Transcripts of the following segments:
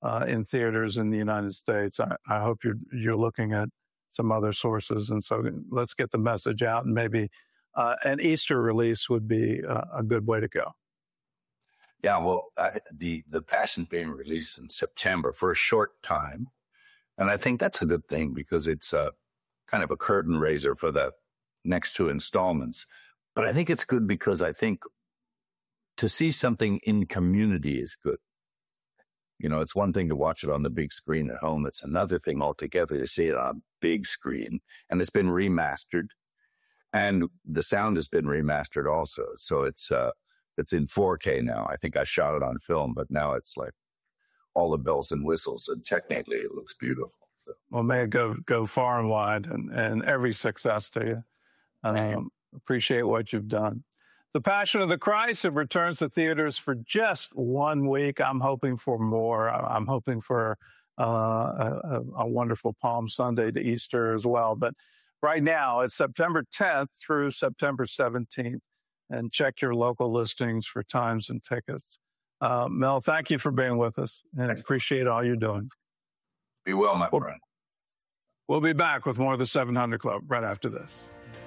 in theaters in the United States. I hope you're looking at some other sources. And so let's get the message out, and maybe an Easter release would be a good way to go. Yeah, well, the Passion being released in September for a short time. And I think that's a good thing because it's kind of a curtain raiser for the next two installments. But I think it's good because I think to see something in community is good. You know, it's one thing to watch it on the big screen at home. It's another thing altogether to see it on a big screen. And it's been remastered. And the sound has been remastered also. So it's in 4K now. I think I shot it on film, but now it's like all the bells and whistles. And technically, it looks beautiful. So. Well, may it go far and wide, and every success to you. Appreciate what you've done. The Passion of the Christ, it returns to theaters for just 1 week. I'm hoping for more. I'm hoping for a wonderful Palm Sunday to Easter as well. But right now, it's September 10th through September 17th. And check your local listings for times and tickets. Mel, thank you for being with us, and appreciate all you're doing. Be well, my friend. We'll be back with more of the 700 Club right after this.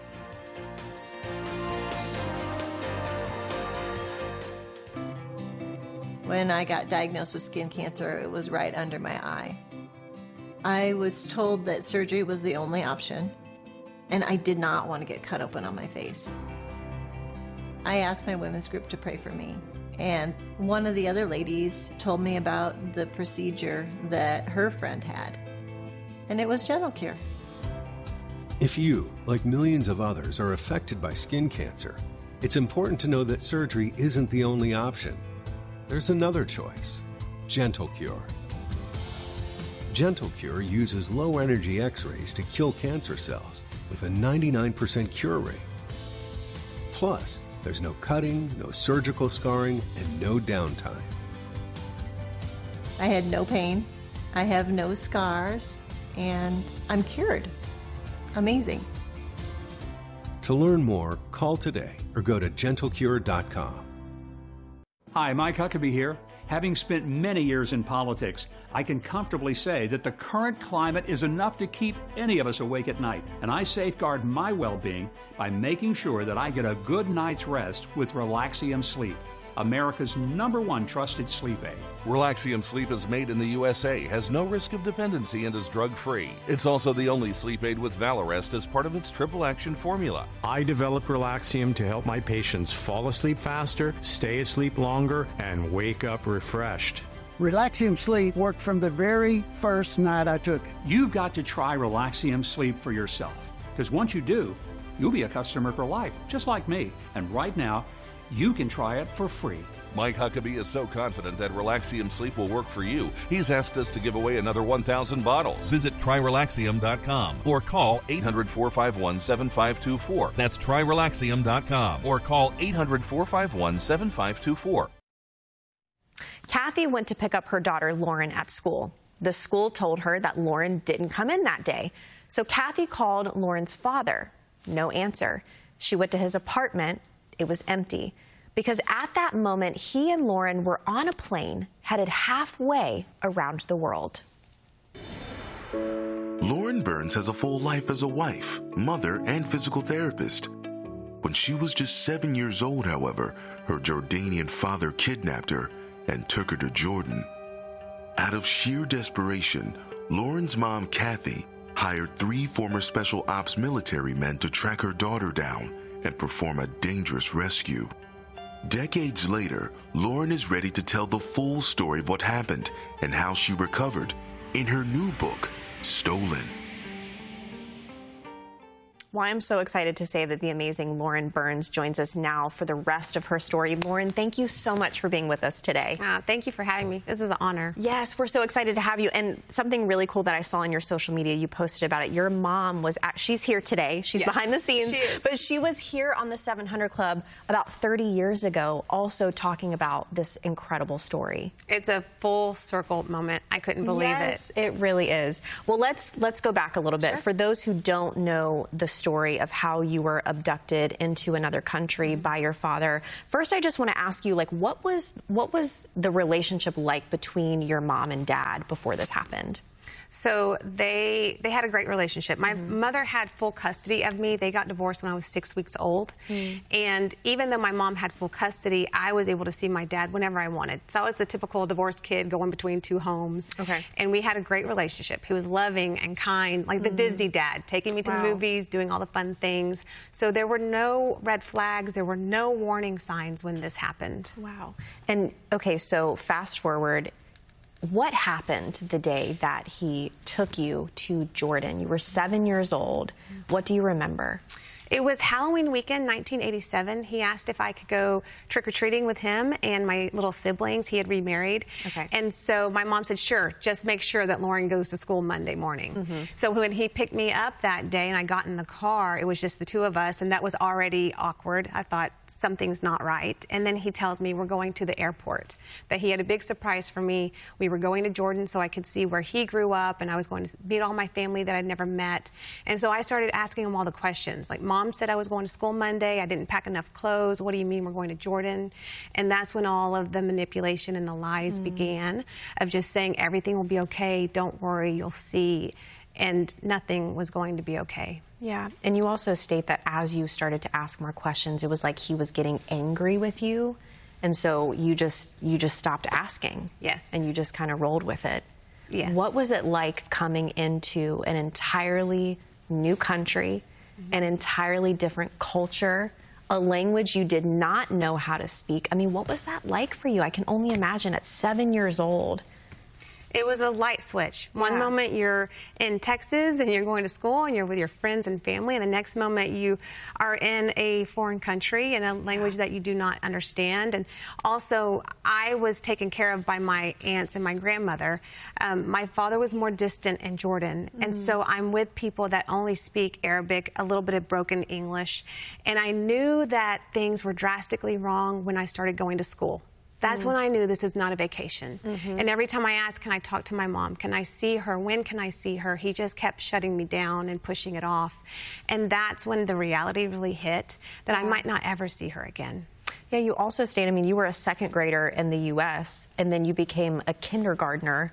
When I got diagnosed with skin cancer, it was right under my eye. I was told that surgery was the only option, and I did not want to get cut open on my face. I asked my women's group to pray for me, and one of the other ladies told me about the procedure that her friend had, and it was GentleCure. If you, like millions of others, are affected by skin cancer, it's important to know that surgery isn't the only option. There's another choice, GentleCure. GentleCure uses low-energy X-rays to kill cancer cells with a 99% cure rate. Plus, there's no cutting, no surgical scarring, and no downtime. I had no pain, I have no scars, and I'm cured. Amazing. To learn more, call today or go to GentleCure.com. Hi, Mike Huckabee here. Having spent many years in politics, I can comfortably say that the current climate is enough to keep any of us awake at night. And I safeguard my well-being by making sure that I get a good night's rest with Relaxium Sleep, America's #1 trusted sleep aid. Relaxium Sleep is made in the USA, has no risk of dependency, and is drug-free. It's also the only sleep aid with Valarest as part of its triple-action formula. I developed Relaxium to help my patients fall asleep faster, stay asleep longer, and wake up refreshed. Relaxium Sleep worked from the very first night I took it. You've got to try Relaxium Sleep for yourself, because once you do, you'll be a customer for life, just like me. And right now, you can try it for free. Mike Huckabee is so confident that Relaxium Sleep will work for you, he's asked us to give away another 1,000 bottles. Visit TryRelaxium.com or call 800-451-7524. That's TryRelaxium.com or call 800-451-7524. Kathy went to pick up her daughter Lauren at school. The school told her that Lauren didn't come in that day. So Kathy called Lauren's father. No answer. She went to his apartment. It was empty, because at that moment, he and Lauren were on a plane headed halfway around the world. Lauren Burns has a full life as a wife, mother, and physical therapist. When she was just 7 years old, however, her Jordanian father kidnapped her and took her to Jordan. Out of sheer desperation, Lauren's mom, Kathy, hired 3 former special ops military men to track her daughter down and perform a dangerous rescue. Decades later, Lauren is ready to tell the full story of what happened and how she recovered in her new book, Stolen. Well, I'm so excited to say that the amazing Lauren Burns joins us now for the rest of her story. Lauren, thank you so much for being with us today. Thank you for having me. This is an honor. Yes, we're so excited to have you. And something really cool that I saw on your social media, you posted about it. Your mom was she's here today. She's behind the scenes. But she was here on the 700 Club about 30 years ago, also talking about this incredible story. It's a full circle moment. I couldn't believe it. Yes, it really is. Well, let's go back a little bit. Sure. For those who don't know the story story of how you were abducted into another country by your father. First, I just want to ask you, like, what was the relationship like between your mom and dad before this happened? So they had a great relationship. My mother had full custody of me. They got divorced when I was 6 weeks old. And even though my mom had full custody, I was able to see my dad whenever I wanted. So I was the typical divorced kid going between two homes. Okay. And we had a great relationship. He was loving and kind, like the Disney dad, taking me to the movies, doing all the fun things. So there were no red flags. There were no warning signs when this happened. Wow. And, okay, so fast forward. What happened the day that he took you to Jordan? You were 7 years old. What do you remember? It was Halloween weekend, 1987. He asked if I could go trick-or-treating with him and my little siblings. He had remarried. Okay. And so my mom said, sure, just make sure that Lauren goes to school Monday morning. So when he picked me up that day and I got in the car, it was just the two of us, and that was already awkward. I thought, something's not right. And then he tells me we're going to the airport, that he had a big surprise for me. We were going to Jordan so I could see where he grew up, and I was going to meet all my family that I'd never met. And so I started asking him all the questions, like, Mom said I was going to school Monday. I didn't pack enough clothes. What do you mean we're going to Jordan? And that's when all of the manipulation and the lies began, of just saying everything will be okay. Don't worry, you'll see. And nothing was going to be okay. Yeah. And you also state that as you started to ask more questions, it was like he was getting angry with you. And so you just stopped asking. Yes. And you just kind of rolled with it. Yes. What was it like coming into an entirely new country, an entirely different culture, a language you did not know how to speak? I mean, what was that like for you? I can only imagine at 7 years old. It was a light switch. One moment you're in Texas and you're going to school and you're with your friends and family, and the next moment you are in a foreign country in a language that you do not understand. And also, I was taken care of by my aunts and my grandmother. My father was more distant in Jordan, and so I'm with people that only speak Arabic, a little bit of broken English, and I knew that things were drastically wrong when I started going to school. That's when I knew this is not a vacation. And every time I asked, can I talk to my mom? Can I see her? When can I see her? He just kept shutting me down and pushing it off. And that's when the reality really hit, that I might not ever see her again. Yeah, you also stated, I mean, you were a second grader in the U.S., and then you became a kindergartner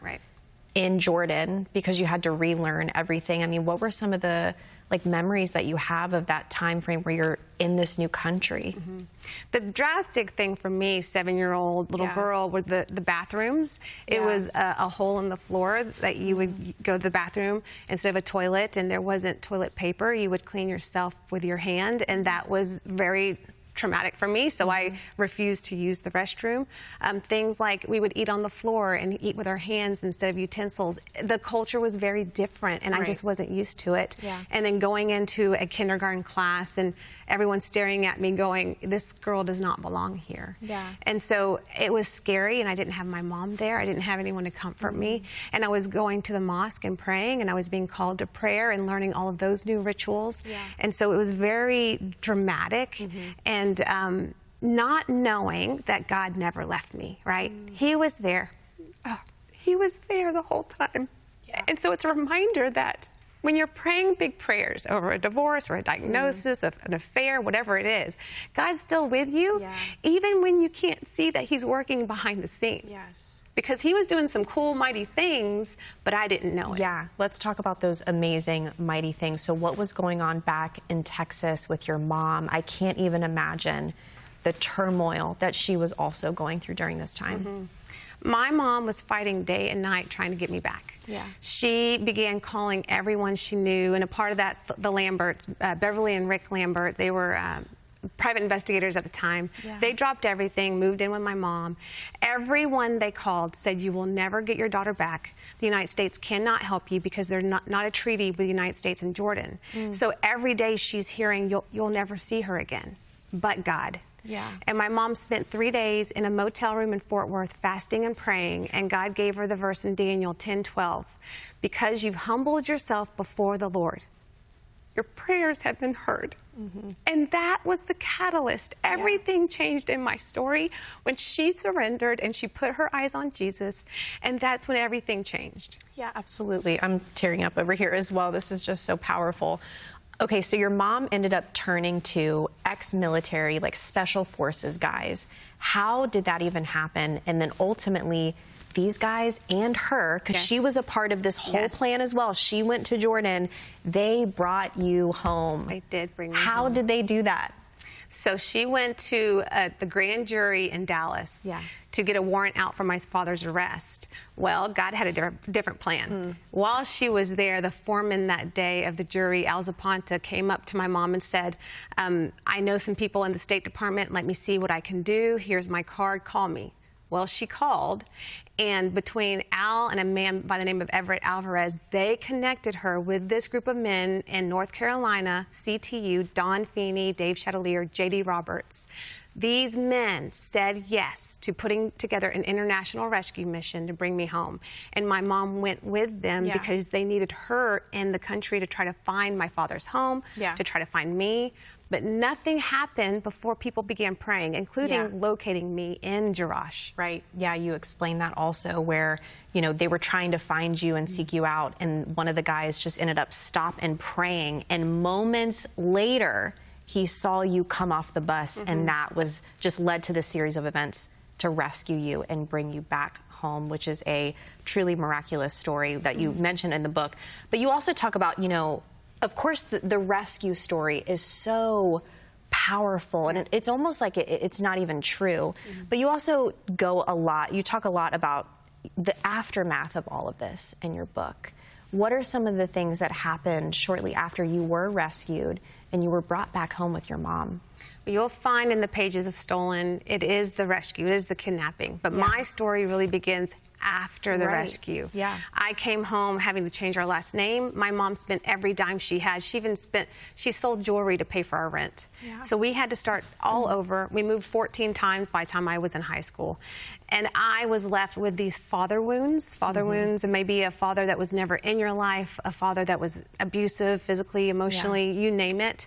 in Jordan because you had to relearn everything. I mean, what were some of the memories that you have of that time frame where you're in this new country? The drastic thing for me, 7-year-old little girl, were the bathrooms. It was a hole in the floor that you would go to the bathroom instead of a toilet, and there wasn't toilet paper. You would clean yourself with your hand, and that was very traumatic for me, so I refused to use the restroom. Things like we would eat on the floor and eat with our hands instead of utensils. The culture was very different, and I just wasn't used to it. And then going into a kindergarten class and everyone staring at me going, this girl does not belong here. And so it was scary, and I didn't have my mom there. I didn't have anyone to comfort me. And I was going to the mosque and praying, and I was being called to prayer and learning all of those new rituals. And so it was very dramatic. And not knowing that God never left me, right? He was there. He was there the whole time. And so it's a reminder that when you're praying big prayers over a divorce or a diagnosis of an affair, whatever it is, God's still with you, even when you can't see that He's working behind the scenes. Because He was doing some cool, mighty things, but I didn't know it. Yeah, let's talk about those amazing, mighty things. So what was going on back in Texas with your mom? I can't even imagine the turmoil that she was also going through during this time. My mom was fighting day and night trying to get me back. She began calling everyone she knew, and a part of that's the Lamberts, Beverly and Rick Lambert. They were private investigators at the time. They dropped everything, moved in with my mom. Everyone they called said, you will never get your daughter back. The United States cannot help you because there's not a treaty with the United States and Jordan. So every day she's hearing, you'll never see her again, but God. And my mom spent 3 days in a motel room in Fort Worth fasting and praying, and God gave her the verse in Daniel 10:12. Because you've humbled yourself before the Lord, your prayers have been heard. And that was the catalyst. Everything changed in my story when she surrendered and she put her eyes on Jesus, and that's when everything changed. Yeah, absolutely. I'm tearing up over here as well. This is just so powerful. Okay, so your mom ended up turning to ex-military, like special forces guys. How did that even happen? And then ultimately, these guys and her, because she was a part of this whole plan as well. She went to Jordan. They brought you home. They did bring me home. How did they do that? So she went to the grand jury in Dallas to get a warrant out for my father's arrest. Well, God had a different plan. While she was there, the foreman that day of the jury, Al Zapanta, came up to my mom and said, I know some people in the State Department. Let me see what I can do. Here's my card. Call me. Well, she called, and between Al and a man by the name of Everett Alvarez, they connected her with this group of men in North Carolina, CTU, Don Feeney, Dave Chatelier, J.D. Roberts. These men said yes to putting together an international rescue mission to bring me home. And my mom went with them because they needed her in the country to try to find my father's home, to try to find me. But nothing happened before people began praying, including locating me in Jerash. Right. Yeah, you explained that also, where, you know, they were trying to find you and seek you out, and one of the guys just ended up stopping praying, and moments later, he saw you come off the bus, and that was just led to the series of events to rescue you and bring you back home, which is a truly miraculous story that you mentioned in the book. But you also talk about, you know, of course, the rescue story is so powerful, and it's almost like it's not even true. But you also you talk a lot about the aftermath of all of this in your book. What are some of the things that happened shortly after you were rescued and you were brought back home with your mom? You'll find in the pages of Stolen, it is the rescue, it is the kidnapping. But my story really begins after the rescue. I came home having to change our last name. My mom spent every dime she had. She sold jewelry to pay for our rent. So we had to start all over. We moved 14 times by the time I was in high school. And I was left with these father wounds, and maybe a father that was never in your life, a father that was abusive, physically, emotionally, you name it.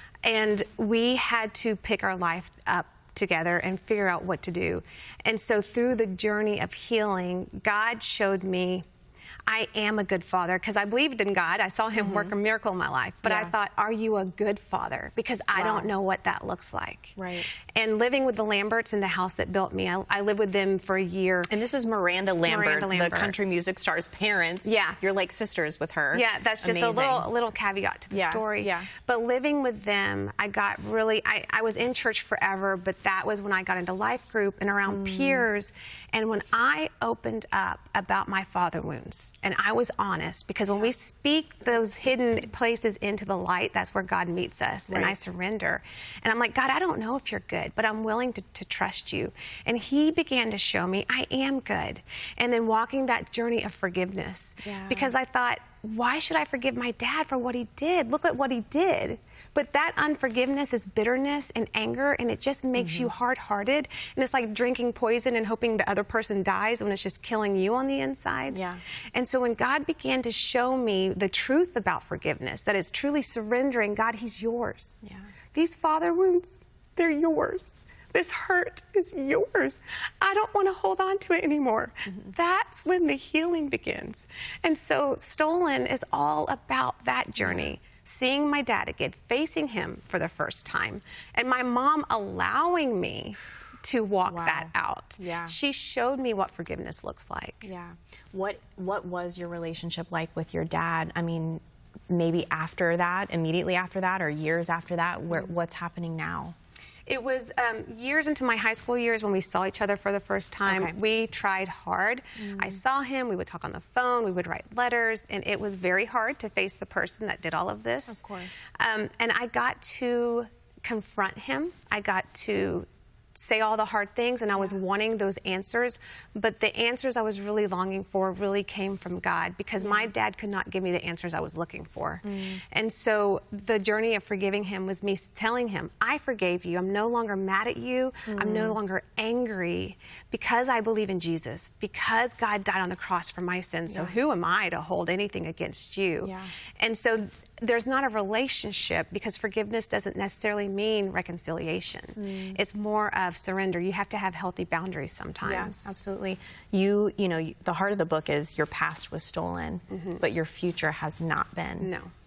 And we had to pick our life up together and figure out what to do. And so through the journey of healing, God showed me I am a good father, because I believed in God. I saw him work a miracle in my life. But I thought, are you a good father? Because I don't know what that looks like. And living with the Lamberts in the house that built me, I lived with them for a year. And this is Miranda Lambert, the country music star's parents. You're like sisters with her. That's just a little caveat to the story. But living with them, I got really, I was in church forever, but that was when I got into life group and around peers. And when I opened up about my father wounds, and I was honest, because when we speak those hidden places into the light, that's where God meets us. And I surrender. And I'm like, God, I don't know if you're good, but I'm willing to trust you. And he began to show me I am good. And then walking that journey of forgiveness. Because I thought, why should I forgive my dad for what he did? Look at what he did. But that unforgiveness is bitterness and anger, and it just makes you hard-hearted. And it's like drinking poison and hoping the other person dies when it's just killing you on the inside. And so when God began to show me the truth about forgiveness, that it's truly surrendering, God, he's yours. These father wounds, they're yours. This hurt is yours. I don't want to hold on to it anymore. That's when the healing begins. And so Stolen is all about that journey. Seeing my dad again, facing him for the first time, and my mom allowing me to walk that out. She showed me what forgiveness looks like. What was your relationship like with your dad? I mean, maybe after that, immediately after that, or years after that, what's happening now? It was years into my high school years when we saw each other for the first time. We tried hard. I saw him. We would talk on the phone. We would write letters. And it was very hard to face the person that did all of this. Of course. And I got to confront him. I got to say all the hard things, and I was wanting those answers. But the answers I was really longing for really came from God, because my dad could not give me the answers I was looking for. And so the journey of forgiving him was me telling him, I forgave you. I'm no longer mad at you. I'm no longer angry, because I believe in Jesus, because God died on the cross for my sins. So who am I to hold anything against you? And so there's not a relationship, because forgiveness doesn't necessarily mean reconciliation. It's more of surrender. You have to have healthy boundaries sometimes. Absolutely. You know, the heart of the book is your past was stolen, but your future has not been.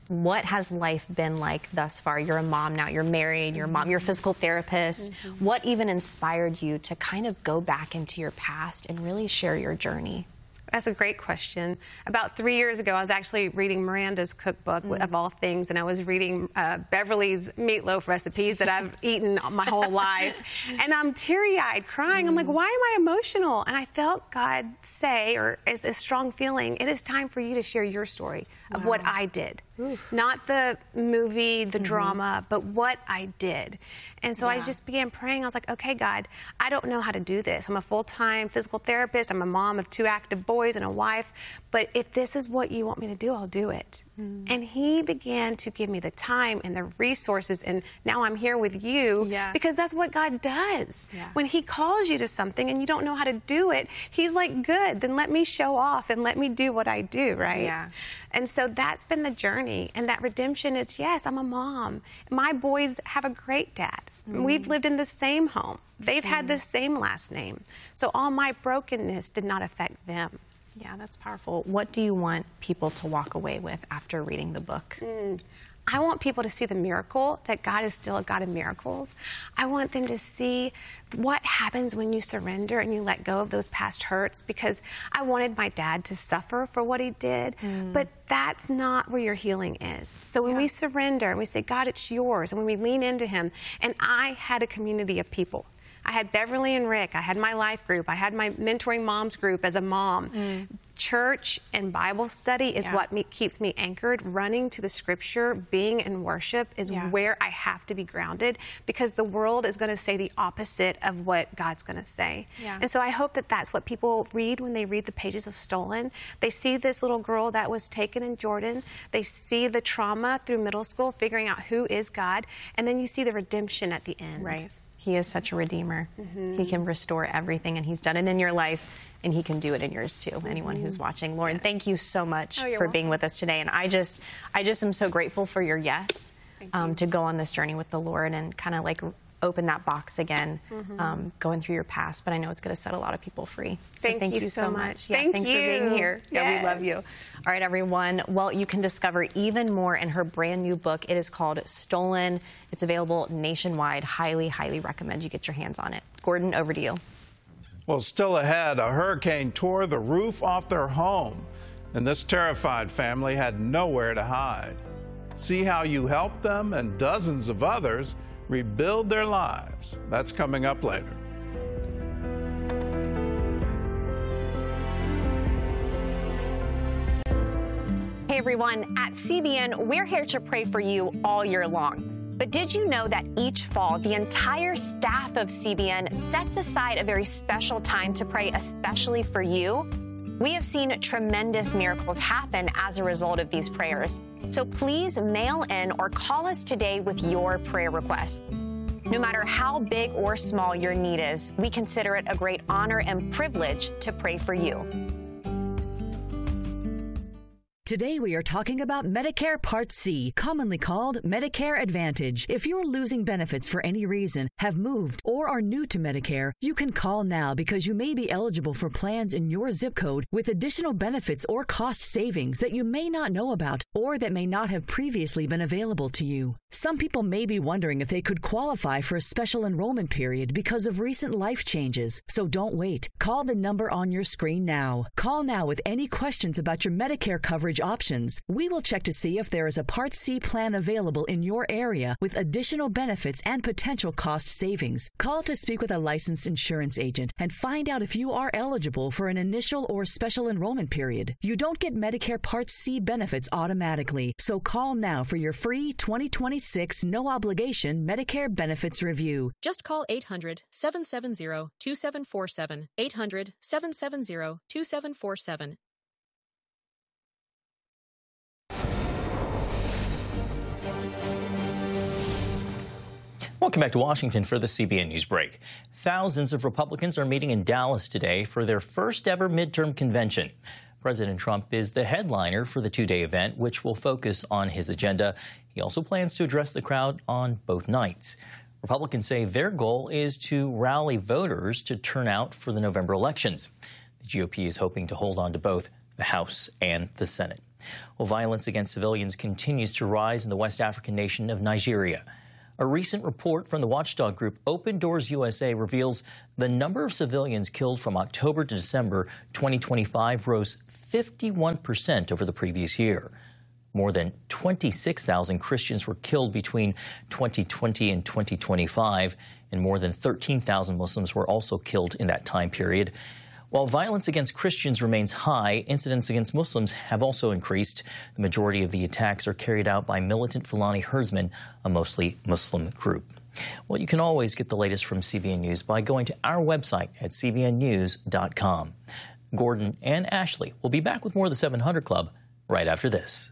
What has life been like thus far? You're a mom now, you're married, you're a mom, you're a physical therapist. What even inspired you to kind of go back into your past and really share your journey? That's a great question. About 3 years ago, I was actually reading Miranda's cookbook, of all things, and I was reading Beverly's meatloaf recipes that I've eaten my whole life. And I'm teary-eyed, crying. I'm like, why am I emotional? And I felt God say, or as a strong feeling, it is time for you to share your story of what I did. Not the movie, the drama, but what I did. And so I just began praying. I was like, okay, God, I don't know how to do this. I'm a full-time physical therapist. I'm a mom of 2 active boys and a wife. But if this is what you want me to do, I'll do it. And he began to give me the time and the resources. And now I'm here with you because that's what God does. When he calls you to something and you don't know how to do it, he's like, good, then let me show off and let me do what I do, right? And so that's been the journey. And that redemption is, yes, I'm a mom. My boys have a great dad. We've lived in the same home. They've had the same last name. So all my brokenness did not affect them. Yeah, that's powerful. What do you want people to walk away with after reading the book? I want people to see the miracle, that God is still a God of miracles. I want them to see what happens when you surrender and you let go of those past hurts, because I wanted my dad to suffer for what he did, but that's not where your healing is. So when we surrender and we say, God, it's yours, and when we lean into him, and I had a community of people. I had Beverly and Rick. I had my life group. I had my mentoring moms group as a mom. Church and Bible study is what keeps me anchored. Running to the scripture, being in worship is where I have to be grounded, because the world is going to say the opposite of what God's going to say. And so I hope that that's what people read when they read the pages of Stolen. They see this little girl that was taken in Jordan. They see the trauma through middle school, figuring out who is God. And then you see the redemption at the end. Right. He is such a redeemer. He can restore everything, and he's done it in your life, and he can do it in yours too. Anyone who's watching. Lauren, thank you so much for being with us today. And I just am so grateful for your yes to go on this journey with the Lord and kind of like open that box again, going through your past. But I know it's going to set a lot of people free. So thank you so much. Thanks for being here. Yeah, we love you. All right, everyone. Well, you can discover even more in her brand new book. It is called Stolen. It's available nationwide. Highly, highly recommend you get your hands on it. Gordon, over to you. Well, still ahead, a hurricane tore the roof off their home, and this terrified family had nowhere to hide. See how you helped them and dozens of others rebuild their lives. That's coming up later. Hey everyone, at CBN, we're here to pray for you all year long. But did you know that each fall, the entire staff of CBN sets aside a very special time to pray especially for you? We have seen tremendous miracles happen as a result of these prayers. So please mail in or call us today with your prayer requests. No matter how big or small your need is, we consider it a great honor and privilege to pray for you. Today we are talking about Medicare Part C, commonly called Medicare Advantage. If you're losing benefits for any reason, have moved, or are new to Medicare, you can call now because you may be eligible for plans in your zip code with additional benefits or cost savings that you may not know about or that may not have previously been available to you. Some people may be wondering if they could qualify for a special enrollment period because of recent life changes. So don't wait. Call the number on your screen now. Call now with any questions about your Medicare coverage options. We will check to see if there is a Part C plan available in your area with additional benefits and potential cost savings. Call to speak with a licensed insurance agent and find out if you are eligible for an initial or special enrollment period. You don't get Medicare Part C benefits automatically, so call now for your free 2026 no-obligation Medicare benefits review. Just call 800-770-2747, 800-770-2747. Welcome back to Washington for the CBN News Break. Thousands of Republicans are meeting in Dallas today for their first ever midterm convention. President Trump is the headliner for the two-day event, which will focus on his agenda. He also plans to address the crowd on both nights. Republicans say their goal is to rally voters to turn out for the November elections. The GOP is hoping to hold on to both the House and the Senate. Well, violence against civilians continues to rise in the West African nation of Nigeria. A recent report from the watchdog group Open Doors USA reveals the number of civilians killed from October to December 2025 rose 51% over the previous year. More than 26,000 Christians were killed between 2020 and 2025, and more than 13,000 Muslims were also killed in that time period. While violence against Christians remains high, incidents against Muslims have also increased. The majority of the attacks are carried out by militant Fulani herdsmen, a mostly Muslim group. Well, you can always get the latest from CBN News by going to our website at cbnnews.com. Gordon and Ashley will be back with more of the 700 Club right after this.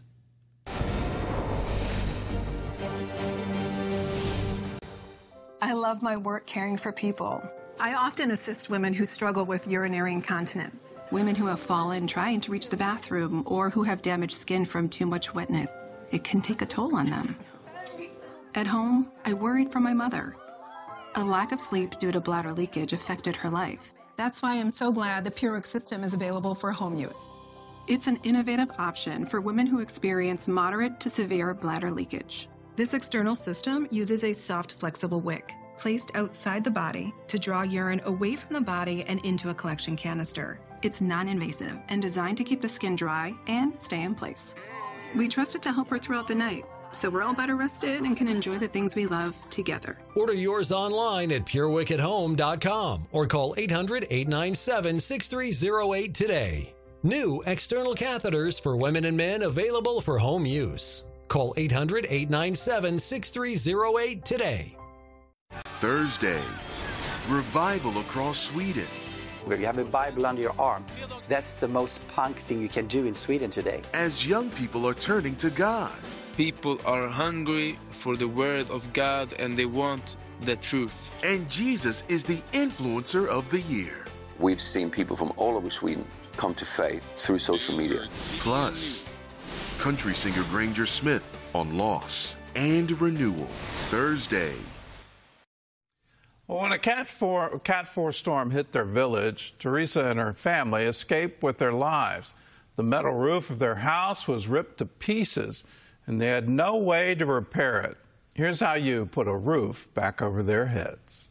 I love my work caring for people. I often assist women who struggle with urinary incontinence, women who have fallen trying to reach the bathroom, or who have damaged skin from too much wetness. It can take a toll on them. At home, I worried for my mother. A lack of sleep due to bladder leakage affected her life. That's why I'm so glad the PureWick system is available for home use. It's an innovative option for women who experience moderate to severe bladder leakage. This external system uses a soft, flexible wick placed outside the body to draw urine away from the body and into a collection canister. It's non-invasive and designed to keep the skin dry and stay in place. We trust it to help her throughout the night, so we're all better rested and can enjoy the things we love together. Order yours online at PureWickAtHome.com or call 800-897-6308 today. New external catheters for women and men available for home use. Call 800-897-6308 today. Thursday, revival across Sweden. Where you have a Bible under your arm. That's the most punk thing you can do in Sweden today. As young people are turning to God. People are hungry for the word of God and they want the truth. And Jesus is the influencer of the year. We've seen people from all over Sweden come to faith through social media. Plus, country singer Granger Smith on loss and renewal. Thursday. Well, when a Cat 4 storm hit their village, Teresa and her family escaped with their lives. The metal roof of their house was ripped to pieces, and they had no way to repair it. Here's how you put a roof back over their heads.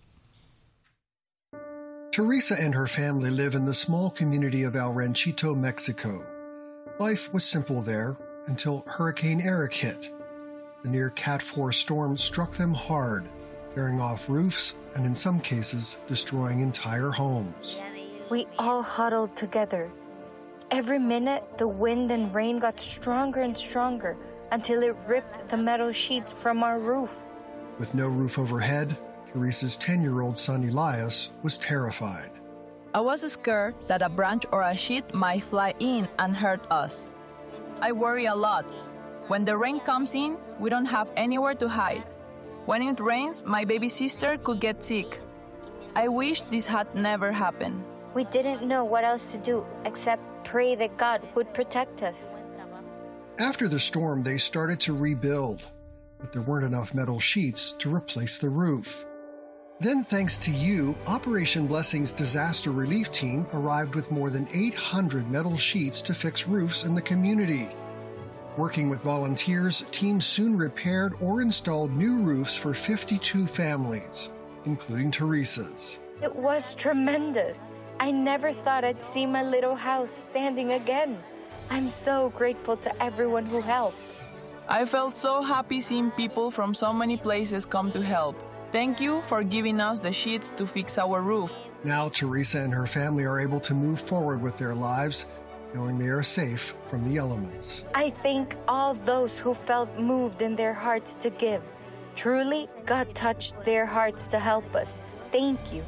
Teresa and her family live in the small community of El Ranchito, Mexico. Life was simple there until Hurricane Eric hit. The near Cat 4 storm struck them hard, tearing off roofs and in some cases destroying entire homes. We all huddled together. Every minute, the wind and rain got stronger and stronger until it ripped the metal sheets from our roof. With no roof overhead, Teresa's 10-year-old son Elias was terrified. I was scared that a branch or a sheet might fly in and hurt us. I worry a lot. When the rain comes in, we don't have anywhere to hide. When it rains, my baby sister could get sick. I wish this had never happened. We didn't know what else to do except pray that God would protect us. After the storm, they started to rebuild, but there weren't enough metal sheets to replace the roof. Then, thanks to you, Operation Blessing's disaster relief team arrived with more than 800 metal sheets to fix roofs in the community. Working with volunteers, teams soon repaired or installed new roofs for 52 families, including Teresa's. It was tremendous. I never thought I'd see my little house standing again. I'm so grateful to everyone who helped. I felt so happy seeing people from so many places come to help. Thank you for giving us the sheets to fix our roof. Now Teresa and her family are able to move forward with their lives, knowing they are safe from the elements. I thank all those who felt moved in their hearts to give. Truly, God touched their hearts to help us. Thank you.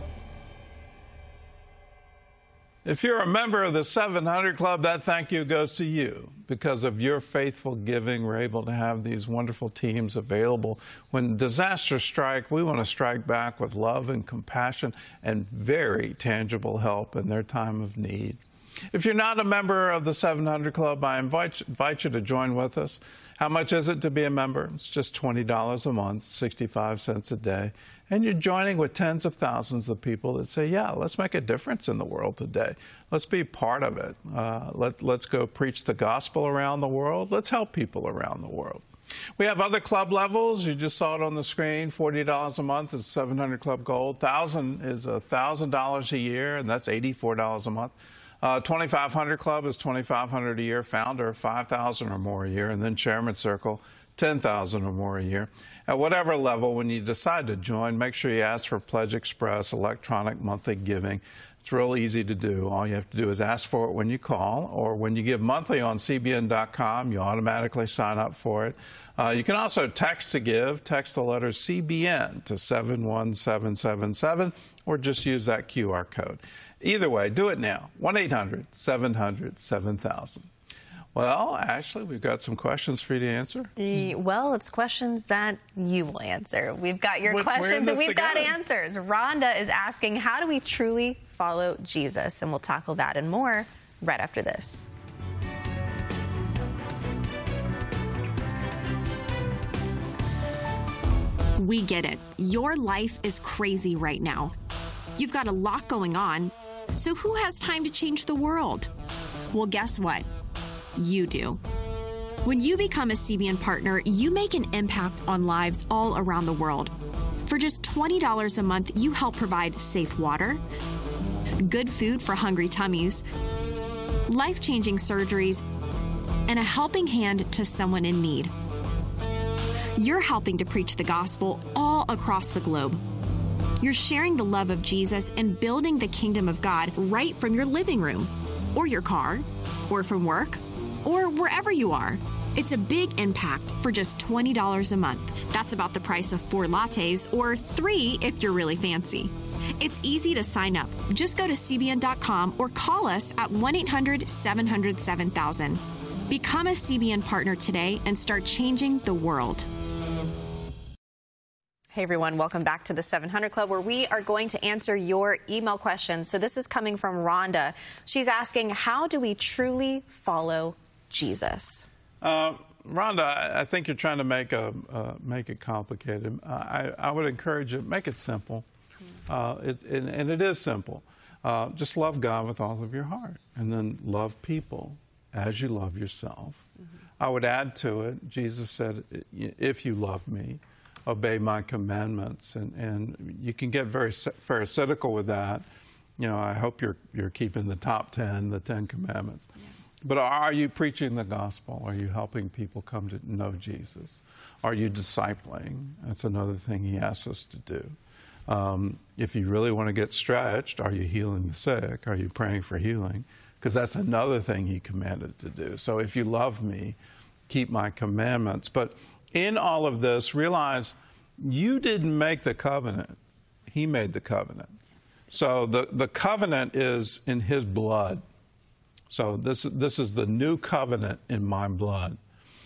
If you're a member of the 700 Club, that thank you goes to you. Because of your faithful giving, we're able to have these wonderful teams available. When disasters strike, we want to strike back with love and compassion and very tangible help in their time of need. If you're not a member of the 700 Club, I invite you to join with us. How much is it to be a member? It's just $20 a month, 65 cents a day. And you're joining with tens of thousands of people that say, yeah, let's make a difference in the world today. Let's be part of it. Let's go preach the gospel around the world. Let's help people around the world. We have other club levels. You just saw it on the screen. $40 a month is 700 Club Gold. $1,000 is $1,000 a year, and that's $84 a month. 2500 Club is $2,500 a year. Founder, $5,000 or more a year. And then Chairman Circle, $10,000 or more a year. At whatever level, when you decide to join, make sure you ask for Pledge Express electronic monthly giving. It's real easy to do. All you have to do is ask for it when you call, or when you give monthly on CBN.com, you automatically sign up for it. You can also text to give. Text the letter CBN to 71777, or just use that QR code. Either way, do it now. 1-800-700-7000. Well, Ashley, we've got some questions for you to answer. Well, it's questions that you will answer. We've got your questions and we've got answers. Rhonda is asking, how do we truly follow Jesus? And we'll tackle that and more right after this. We get it. Your life is crazy right now. You've got a lot going on. So who has time to change the world? Well, guess what? You do. When you become a CBN partner, you make an impact on lives all around the world. For just $20 a month, you help provide safe water, good food for hungry tummies, life-changing surgeries, and a helping hand to someone in need. You're helping to preach the gospel all across the globe. You're sharing the love of Jesus and building the kingdom of God right from your living room, or your car, or from work, or wherever you are. It's a big impact for just $20 a month. That's about the price of 4 lattes, or 3 if you're really fancy. It's easy to sign up. Just go to CBN.com or call us at 1-800-700-7000. Become a CBN partner today and start changing the world. Hey everyone, welcome back to the 700 Club, where we are going to answer your email questions. So this is coming from Rhonda. She's asking, how do we truly follow Jesus? Rhonda, I think you're trying to make it complicated. I would encourage you, make it simple. And it is simple. Just love God with all of your heart, and then love people as you love yourself. I would add to it, Jesus said, if you love me, obey my commandments. And you can get very pharisaical with that. You know, I hope you're keeping the top 10, the 10 commandments. Yeah. But are you preaching the gospel? Are you helping people come to know Jesus? Are you discipling? That's another thing he asks us to do. If you really want to get stretched, are you healing the sick? Are you praying for healing? Because that's another thing he commanded to do. So if you love me, keep my commandments. But in all of this, realize you didn't make the covenant. He made the covenant. So the covenant is in his blood. So this is the new covenant in my blood.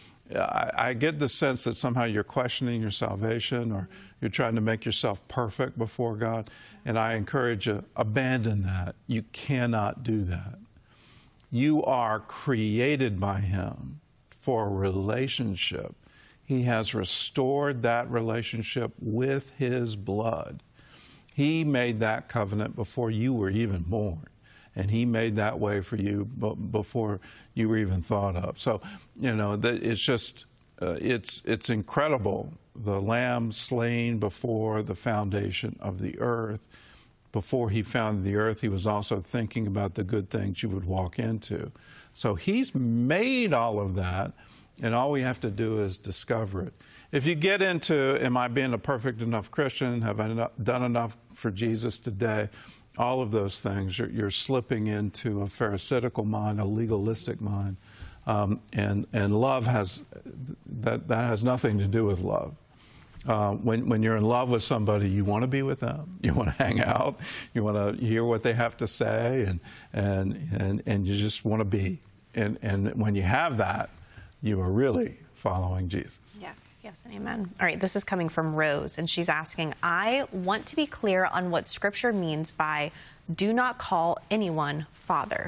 I get the sense that somehow you're questioning your salvation, or you're trying to make yourself perfect before God. And I encourage you, abandon that. You cannot do that. You are created by him for a relationship. He has restored that relationship with his blood. He made that covenant before you were even born. And he made that way for you before you were even thought of. So, you know, it's just, it's incredible. The Lamb slain before the foundation of the earth. Before he founded the earth, he was also thinking about the good things you would walk into. So he's made all of that. And all we have to do is discover it. If you get into, am I being a perfect enough Christian? Have I done enough for Jesus today? All of those things, you're slipping into a pharisaical mind, a legalistic mind. And love has, that has nothing to do with love. When you're in love with somebody, you want to be with them. You want to hang out. You want to hear what they have to say. And you just want to be. And when you have that, you are really following Jesus. Yes, yes, and amen. All right, this is coming from Rose, and she's asking, I want to be clear on what Scripture means by do not call anyone Father.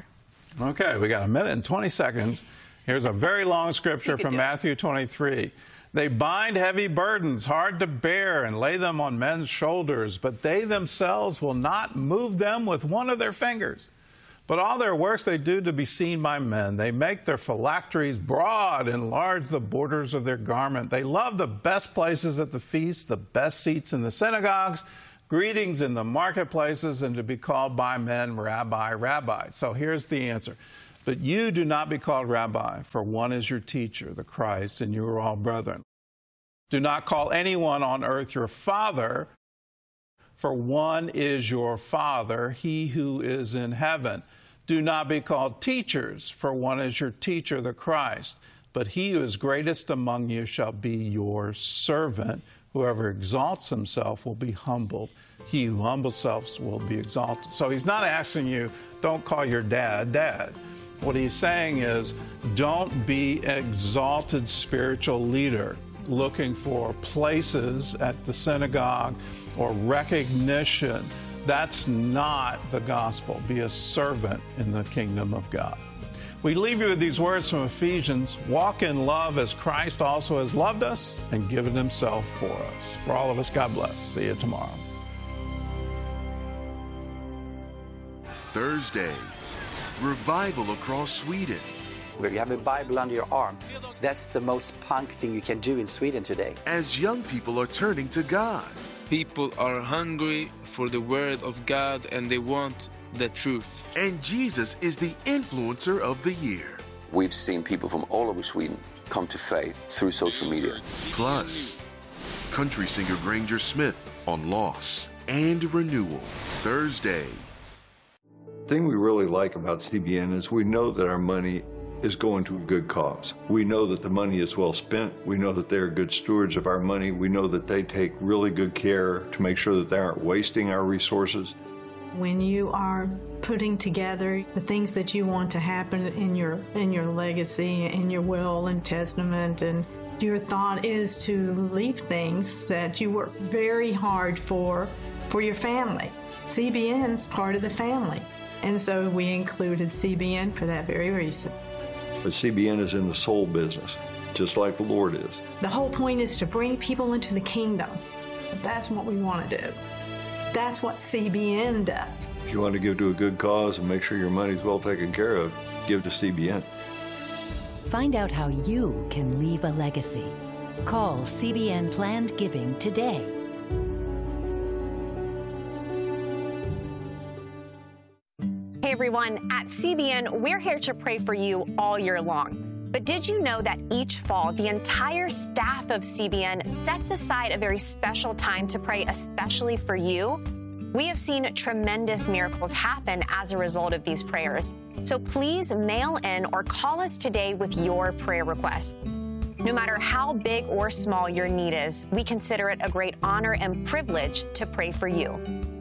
Okay, we got a minute and 20 seconds. Here's a very long scripture from Matthew 23. They bind heavy burdens, hard to bear, and lay them on men's shoulders, but they themselves will not move them with one of their fingers. But all their works they do to be seen by men. They make their phylacteries broad, enlarge the borders of their garment. They love the best places at the feast, the best seats in the synagogues, greetings in the marketplaces, and to be called by men, Rabbi, Rabbi. So here's the answer. But you do not be called Rabbi, for one is your teacher, the Christ, and you are all brethren. Do not call anyone on earth your father, for one is your Father, he who is in heaven. Do not be called teachers, for one is your teacher, the Christ. But he who is greatest among you shall be your servant. Whoever exalts himself will be humbled. He who humbles himself will be exalted. So he's not asking you, don't call your dad, Dad. What he's saying is, don't be an exalted spiritual leader looking for places at the synagogue or recognition. That's not the gospel. Be a servant in the kingdom of God. We leave you with these words from Ephesians. Walk in love as Christ also has loved us and given himself for us. For all of us, God bless. See you tomorrow. Thursday, revival across Sweden. Where you have a Bible under your arm, that's the most punk thing you can do in Sweden today. As young people are turning to God. People are hungry for the word of God and they want the truth. And Jesus is the influencer of the year. We've seen people from all over Sweden come to faith through social media. Plus, country singer Granger Smith on loss and renewal. Thursday. The thing we really like about CBN is we know that our money is going to a good cause. We know that the money is well spent. We know that they're good stewards of our money. We know that they take really good care to make sure that they aren't wasting our resources. When you are putting together the things that you want to happen in your legacy, in your will and testament, and your thought is to leave things that you work very hard for your family. CBN's part of the family. And so we included CBN for that very reason. But CBN is in the soul business, just like the Lord is. The whole point is to bring people into the kingdom. That's what we want to do. That's what CBN does. If you want to give to a good cause and make sure your money's well taken care of, give to CBN. Find out how you can leave a legacy. Call CBN Planned Giving today. Hey everyone, at CBN, we're here to pray for you all year long. But did you know that each fall, the entire staff of CBN sets aside a very special time to pray especially for you? We have seen tremendous miracles happen as a result of these prayers. So please mail in or call us today with your prayer requests. No matter how big or small your need is, we consider it a great honor and privilege to pray for you.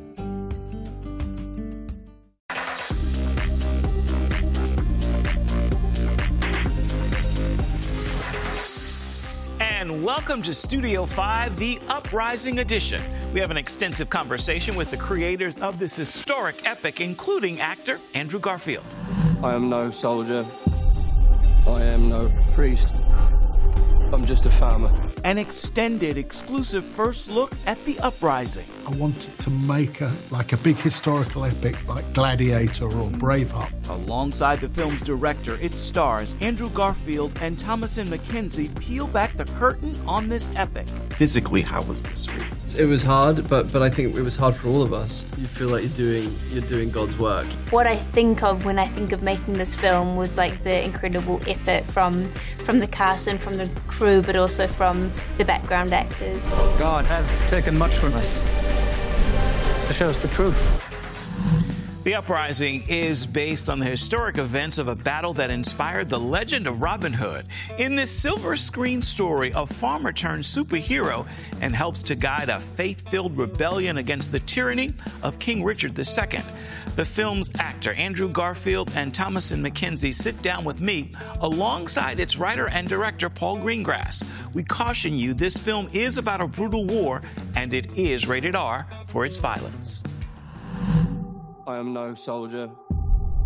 And welcome to Studio 5, the Uprising Edition. We have an extensive conversation with the creators of this historic epic, including actor Andrew Garfield. I am no soldier. I am no priest. I'm just a farmer. An extended, exclusive first look at the Uprising. I wanted to make a big historical epic like Gladiator or Braveheart. Alongside the film's director, its stars Andrew Garfield and Thomasin McKenzie peel back the curtain on this epic. Physically, how was this for you? It was hard, but I think it was hard for all of us. You feel like you're doing God's work. What I think of when I think of making this film was like the incredible effort from the cast and from the crew, but also from the background actors. God has taken much from us to show us the truth. The Uprising is based on the historic events of a battle that inspired the legend of Robin Hood. In this silver screen story, a farmer turns superhero and helps to guide a faith-filled rebellion against the tyranny of King Richard II. The film's actor Andrew Garfield and Thomasin McKenzie sit down with me alongside its writer and director Paul Greengrass. We caution you this film is about a brutal war and it is rated R for its violence. I am no soldier.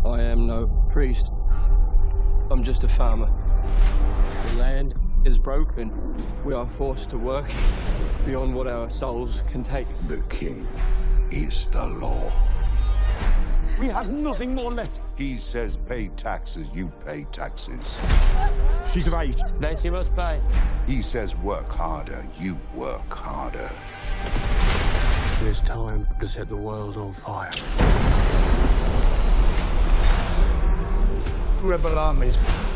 I am no priest. I'm just a farmer. The land is broken. We are forced to work beyond what our souls can take. The king is the law. We have nothing more left. He says pay taxes, you pay taxes. She's of age. Then she must pay. He says work harder, you work harder. It's time to set the world on fire. Rebel armies